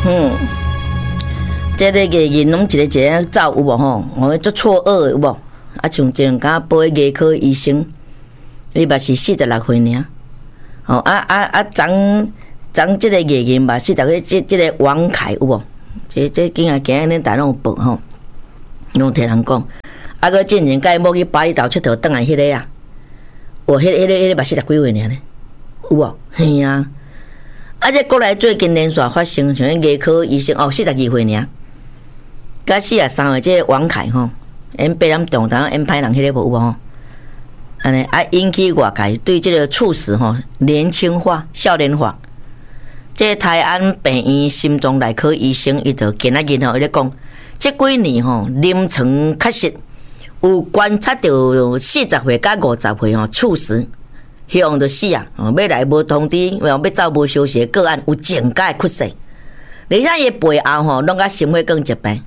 这个艺人拢一个走有无吼？我做错愕有无？啊，像前甲报牙科医生，伊嘛是46岁尔。哦昨这个艺人嘛40岁，这个王凯有无？这今仔恁大拢有报吼，拢听人讲。啊，佮进前甲伊某去巴厘岛佚佗，倒来迄个啊，迄个嘛40几岁尔呢，有无？嘿啊！啊，这国内最近连续发生，像牙科医生42岁尔。甲43岁，这王凯吼，因被人动弹，因歹人迄个无有吼，安尼啊引起外界对这个猝死吼年轻化、少年化。这台安病院心脏内科医生伊就今仔日吼，伊咧讲，这几年吼临床确实有观察到40岁甲50岁吼猝死，希望就死啊！要来无通知，要走无休息的个案有增加的趋势，而且伊背后吼拢甲心血管疾病。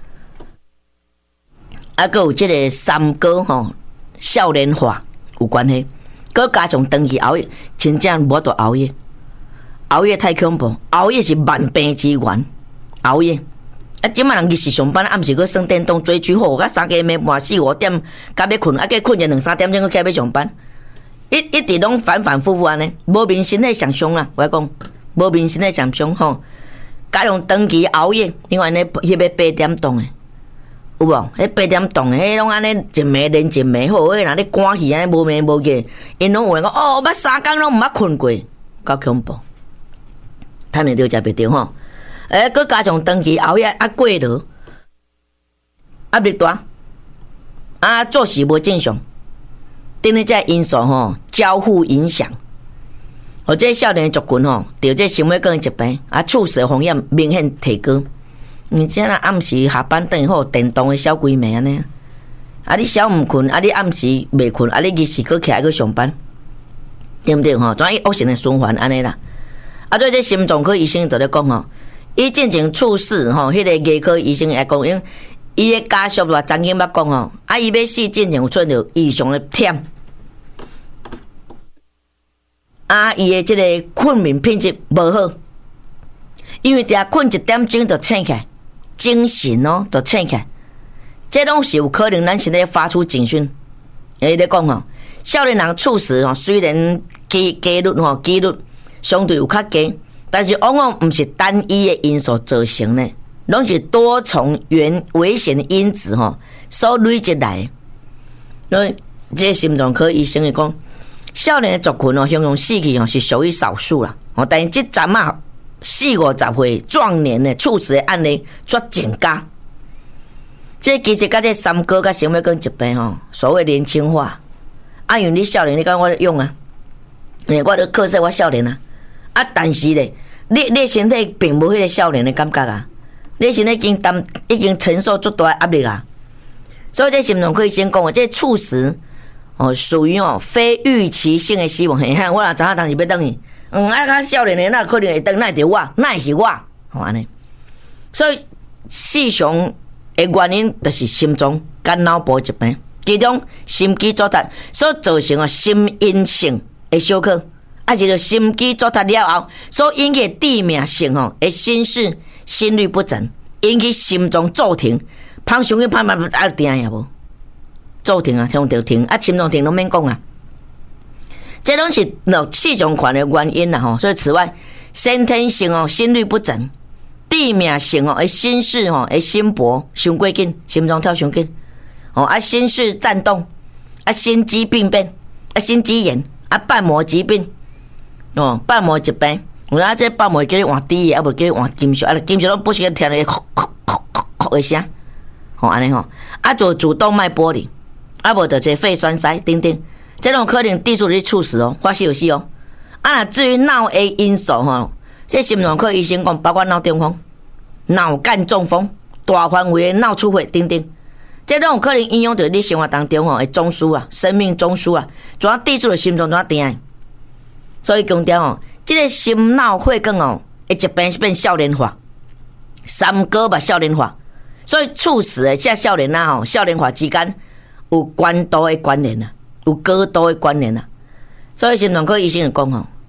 啊，佮有即个三高吼，少年化有关系，佮加上长期熬夜，真正无多熬夜，熬夜太恐怖，熬夜是万病之源，熬夜。啊，即摆人日时上班，暗时佮耍电动追剧，好，甲3更暝半4、5点，甲要困，啊，计困者2、3点钟，佮起来要上班，一直拢反反复复安尼，无明身体上伤啦，我讲，无明身体上伤吼，加上长期熬夜，另外呢，迄要8点钟诶。有无？迄8点钟诶，迄拢安尼一暝连一暝，好，迄若咧赶戏安尼无眠无夜，因拢有人讲哦，捌3工拢毋捌困过，够恐怖。趁会着食袂着吼，佮加上长期熬夜啊过劳，压力大，啊作息无正常，等于这因素吼交互影响，或者少年族群吼，着这心血管疾病啊猝死风险明显提高。而且啦，暗时下班等好电动的小规暝安尼，啊你小毋困，啊你暗时袂困，啊你日时佫起来佫上班，对毋对吼？怎伊恶性的循环安尼啦？啊，所以这心脏科医生就咧讲吼，伊进前猝死吼，迄个牙科医生也讲，因伊的家属话曾经捌讲吼，啊伊要死进前有出着异常的忝，啊伊的即个困眠品质无好，因为伫困1点钟就醒起来。精神哦，都醒起来，这拢是有可能咱身体发出警讯。伊咧讲吼，少年人猝死吼，虽然几率相对有较低，但是往往毋是单一的因素造成的，拢是多重危险的因子吼所累积来的。所以，这心脏科医生会讲，少年的族群哦，形容死去哦是属于少数啦。哦，但是这阵啊。40、50岁壮年的猝死的案例却增加，这其实甲这三高甲心血管疾病吼，所谓年轻化。啊，因为你少年，你讲我用啊，我就克制我少年啊。啊，但是咧，你身体并无迄个少年的感觉啊，你身体已经承受足大的压力啊。所以这心脏科医生讲的，这猝死哦，属于哦非预期性的死亡。嘿，我若知影当时要等去。啊，较少年的那可能会当，那是我，那是我，吼安尼。所以死伤的原因就是心脏甲脑部疾病，其中心肌阻塞所造成的心因性的小可，啊是着心肌阻塞了后所引起致命性吼的心室心律不整，引起心脏骤停，芳上去拍啊停也无，骤停啊，向着停，啊心脏停拢免讲啊。这拢是气肿款的原因啦吼，所以此外，先天性哦心律不整，致命性哦的心室哦的心搏伤过紧，心脏跳伤紧，哦啊心室颤动，啊心肌病变，啊心肌炎，啊瓣膜疾病，哦瓣膜疾病，有啊这瓣膜叫你换低的，啊无叫你换金属，啊金属拢不时听咧咳咳咳咳咳的声，吼安尼吼，啊就主动脉剥离，啊无就这肺栓塞等等。这种可能低速去猝死哦，发生有死哦。啊，至于脑的因素吼，这心脏科医生讲，包括脑中风、脑干中风、大范围的脑出血等等，这种可能影响到你生活当中吼的中枢啊、生命中枢啊，怎啊低速的心脏怎啊停。所以强调哦，这个心脑血管哦，的疾病是变少年化，三高吧少年化，所以猝死的这少年啊吼，少年化之间有关度的关联啊。有高度的关联啊，所以心脏科医生就讲吼，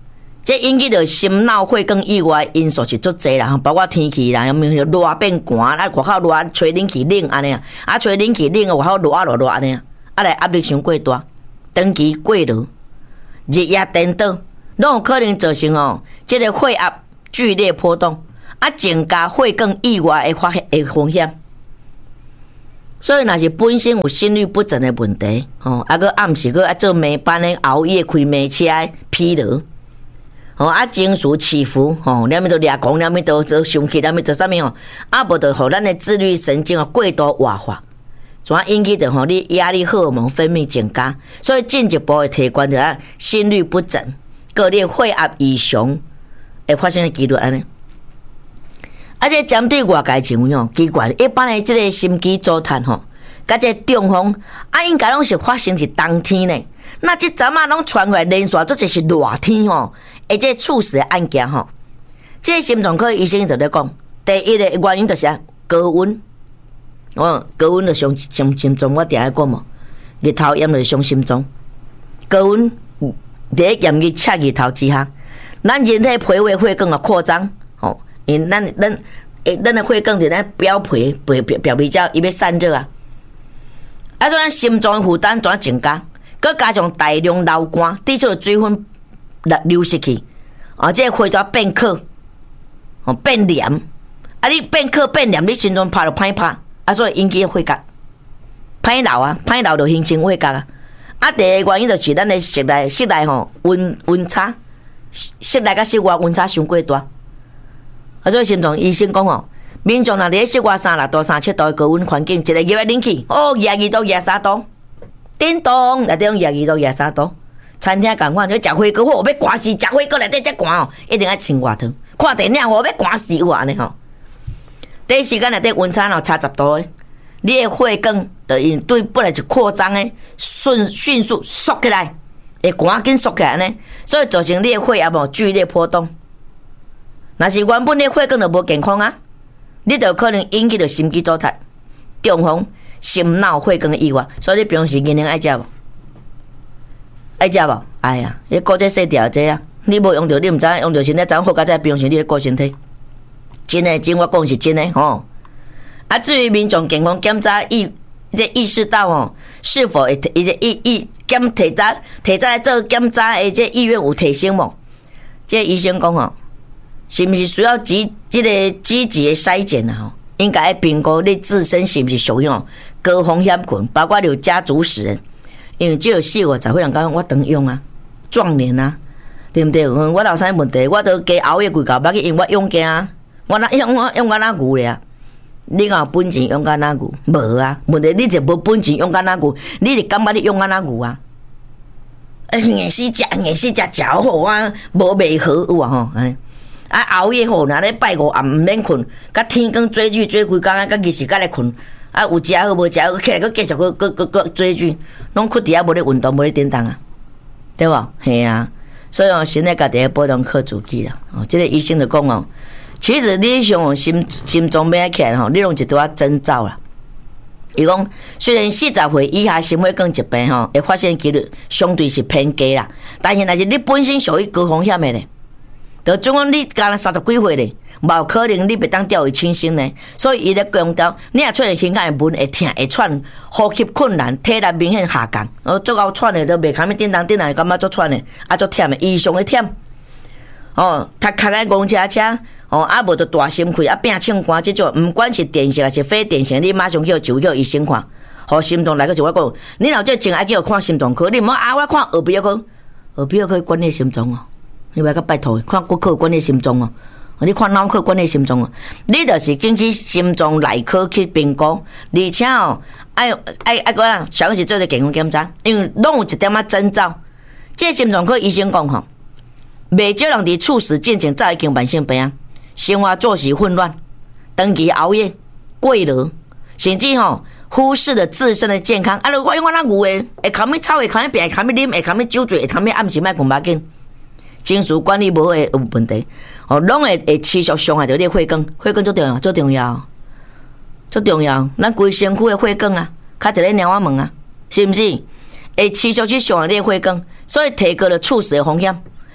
这引起着心脑血管以外因素是足侪啦，包括天气啦，有没有热变寒，啊外口热吹冷气冷安尼啊，吹冷气冷外口热安尼啊，来压力伤过大，长期过劳，日夜颠倒，拢有可能造成这个血压剧烈波动，啊，增加血管意外的风险。所以，若是本身有心律不整的问题，啊，搁暗时搁爱做暝班的熬夜开暝车的疲劳。啊，情绪起伏，两面都掠狂，两面都生气，两面都啥物啊，无就互咱的自律神经过度活化，怎引起着你压力荷尔蒙分泌增加，所以进一步会提悬着心律不整，各类血压异常会发生的几率安尼。啊，这针对外界情况奇怪，一般的这个心肌阻瘫甲这中风啊，应该拢是发生伫冬天呢。那这阵啊，拢传过来连续做就是热天而且猝死的案件这心脏科医生就咧讲，第一个原因就是高温，高温就伤心脏，我定下讲嘛，日头炎就伤心脏，高温第一炎热赤日头之下，咱人体脾胃血管扩张因为咱的血管是咱表皮表皮胶伊要散热啊，所以咱心脏的负担怎增加？佮加上大量流汗，滴出水分流失去，这个血就变渴，变黏，你变渴变黏，你心脏拍就歹拍，所以引起血压歹流啊，歹流就形成血压啊。第二个原因就是咱的室内温差，室内甲室外温差伤过大，所以心脏医生讲民众若伫室外36度、37度的高温环境，一个月要冷气22度、23度。叮咚，内底用22度、23度，餐厅共款，你食火锅好，要寒死，食火锅内底才寒一定要穿外套。看电影好，要寒死有安尼第一时间内底温差差10度的，你的血管就因对本来就扩张的，迅速缩起来，会赶紧缩起来安尼，所以造成你的血压剧烈波动。若是原本你血管就无健康啊，你就可能引起着心肌阻瘫、中风。心脑血管意外，所以你平时银杏爱食无？爱食无？哎呀，你顾这细条这啊，你无用着，你毋知用着身体，怎好甲在平时你咧顾身体？真诶，真我讲是真诶啊，至于民众健康检查意识到是否会提早来做检查的这意愿有提升无？这医生讲是毋是需要积极的筛检啊？应该要评估你自身是不是属于高风险群，包括你有家族史，因为只有40-50岁人讲我长用啊、壮年啊，对不对？我老啥问题，我都加熬夜规搞，别去因为我勇敢啊，我勇敢哪牛咧啊？你有本钱勇敢哪牛？无啊，问题你就无本钱勇敢哪牛，你就感觉你勇敢哪牛啊？硬死食好啊，无袂好有啊熬夜好，若咧拜五暗毋免困，甲天光追剧追规工啊，甲日时甲咧困，有食好无食好，起来佫继续佫追剧，拢困伫遐无咧运动，无咧点动啊，对无？嘿啊，所以身体家己要保养靠自己啦。这个医生就讲其实你像心脏要起来你拢一拄征兆啦。伊讲虽然40岁以下心血管疾病会发生几率相对是偏低啦，但是若是你本身属于高风险的咧。就总讲你刚30几岁咧，无可能你袂当调为清醒呢。所以伊咧强调，你若出现胸腔的纹会痛、会喘、呼吸困难、体力明显下降，足够喘的都袂堪要叮当感觉足喘的，足忝的，异常的忝。踢脚的公车，无就大心气，拼唱歌这种，毋管是电性还是非电性，你马上就医生看，互心脏来个就我讲，你若这症爱叫看心脏科，你毋好我看耳鼻喉科，耳鼻喉科管你心脏你要甲拜托，看骨科管你心脏你看脑科管你心脏你就是进去心脏内科去评估，而且爱个上是做者健康检查，因为拢有一点征兆。这心脏科医生讲袂少人伫猝死进前早已经慢性病啊，生活作息混乱，长期熬夜、过劳，甚至忽视了自身的健康。我用我那牛会扛咪草，会扛咪病，会扛咪啉，会扛咪酒醉，会扛咪暗时莫困马紧。情绪管理无好有问题，拢会持续伤害到你的血管，血管最重要，最重要，最重要。咱规身躯的血管啊，较一个鸟仔问是毋是？会持续去伤害你的血管，所以提高了猝死的风险。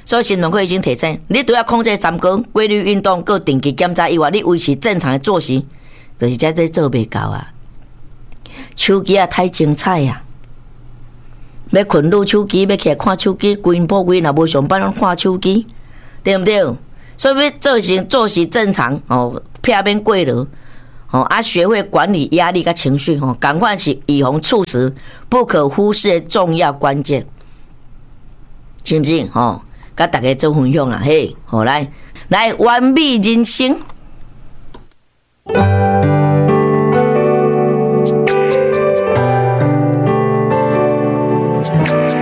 所以新闻会已经提醒，你除了控制三高、规律运动、佮定期检查以外，你维持正常的作息，就是这做袂到啊。手机啊太精彩啊！要困入手机，要起来看手机，规晡规若无上班，拢看手机，对不对？所以要做成作息正常哦，避免过劳哦，学会管理压力甲情绪哦，赶快是预防猝死不可忽视的重要关键，信不信？哦，甲大家做分享啦，嘿，好来完美人生。